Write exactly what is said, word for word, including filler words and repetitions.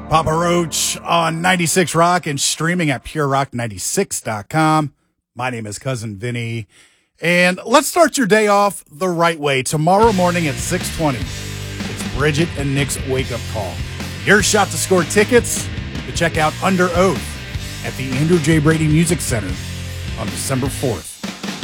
Papa Roach on ninety-six Rock and streaming at pure rock ninety-six dot com. My name is Cousin Vinny. And let's start your day off the right way. Tomorrow morning at six twenty, it's Bridget and Nick's wake-up call. Your shot to score tickets to check out Under Oath at the Andrew J. Brady Music Center on December fourth.